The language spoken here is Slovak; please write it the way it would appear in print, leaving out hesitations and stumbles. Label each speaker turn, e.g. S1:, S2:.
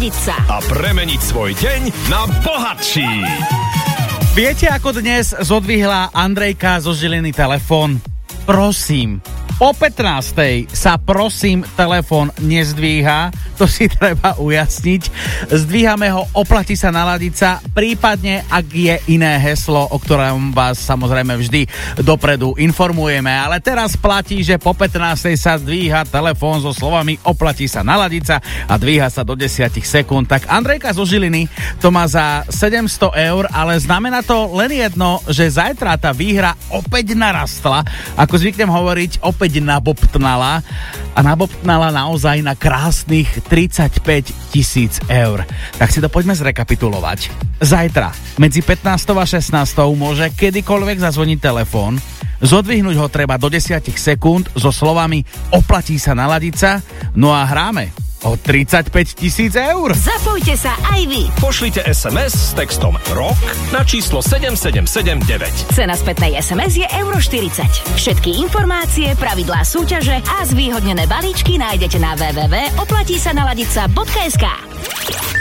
S1: naladiť sa
S2: a premeniť svoj deň na bohatší.
S3: Viete, ako dnes zodvihla Andrejka zo Žiliny telefón? Prosím, po 15. sa prosím telefón nezdvíha, to si treba ujasniť. Zdvíhame ho, oplatí sa naladiť sa, prípadne ak je iné heslo, o ktorom vás samozrejme vždy dopredu informujeme. Ale teraz platí, že po 15. sa zdvíha telefón so slovami oplatí sa naladiť sa a dvíha sa do 10 sekúnd. Tak Andrejka zo Žiliny to má za 700 eur, ale znamená to len jedno, že zajtra tá výhra opäť narastla. Ako zvyknem hovoriť, opäť nabobtnala a nabobtnala naozaj na krásnych 35 000 eur. Tak si to poďme zrekapitulovať. Zajtra medzi 15. a 16. môže kedykoľvek zazvoniť telefón, zodvihnúť ho treba do 10 sekúnd so slovami oplatí sa naladiť sa, no a hráme o 35 000 eur.
S1: Zapojte sa aj vy.
S2: Pošlite SMS s textom ROK na číslo 7779.
S1: Cena spätnej SMS je €40. Všetky informácie, pravidlá súťaže a zvýhodnené balíčky nájdete na www.oplatísanaladica.sk.